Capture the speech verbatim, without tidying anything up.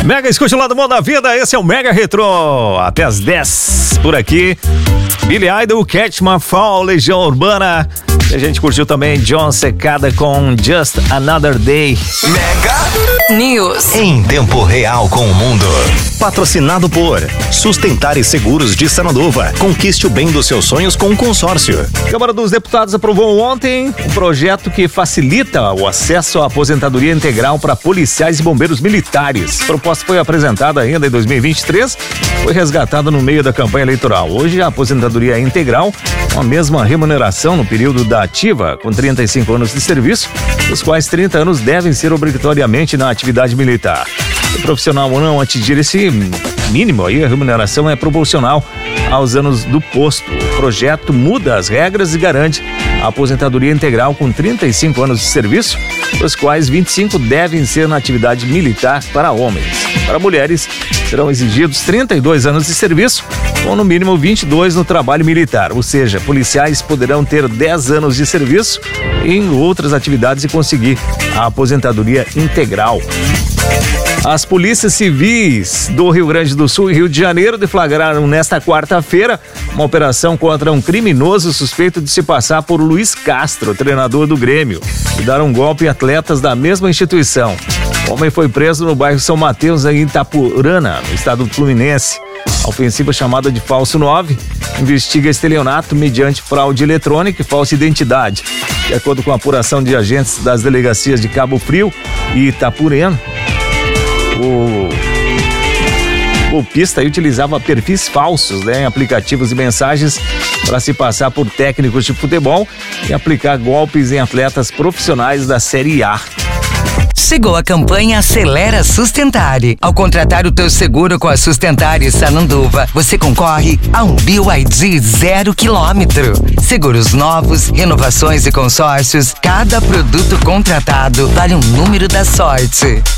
Mega, escute lá do Mundo da Vida, esse é o Mega Retrô, até as dez por aqui. Billy Idol, Catch My Fall, Legião Urbana. E a gente curtiu também John Secada com Just Another Day. Mega News em tempo real com o mundo. Patrocinado por Sustentar e Seguros de Sananduva. Conquiste o bem dos seus sonhos com um consórcio. A Câmara dos Deputados aprovou ontem um projeto que facilita o acesso à aposentadoria integral para policiais e bombeiros militares. A proposta foi apresentada ainda em dois mil e vinte e três, foi resgatada no meio da campanha eleitoral. Hoje a aposentadoria integral, com a mesma remuneração no período da ativa, com trinta e cinco anos de serviço, dos quais trinta anos devem ser obrigatoriamente na atividade militar. O profissional ou não atingir esse mínimo, aí a remuneração é proporcional aos anos do posto. O projeto muda as regras e garante a aposentadoria integral com trinta e cinco anos de serviço, dos quais vinte e cinco devem ser na atividade militar para homens. Para mulheres, serão exigidos trinta e dois anos de serviço, ou no mínimo vinte e dois no trabalho militar, ou seja, policiais poderão ter dez anos de serviço em outras atividades e conseguir a aposentadoria integral. As polícias civis do Rio Grande do Sul e Rio de Janeiro deflagraram nesta quarta-feira uma operação contra um criminoso suspeito de se passar por Luiz Castro, treinador do Grêmio, e dar um golpe em atletas da mesma instituição. O homem foi preso no bairro São Mateus, em Itapurana, no estado do Fluminense. A ofensiva, chamada de Falso nove, investiga estelionato mediante fraude eletrônica e falsa identidade. De acordo com a apuração de agentes das delegacias de Cabo Frio e Itapurana, o golpista utilizava perfis falsos, né, em aplicativos e mensagens para se passar por técnicos de futebol e aplicar golpes em atletas profissionais da Série A. Chegou a campanha Acelera Sustentare. Ao contratar o teu seguro com a Sustentare Sananduva, você concorre a um B Y D zero quilômetro. Seguros novos, renovações e consórcios, cada produto contratado vale um número da sorte.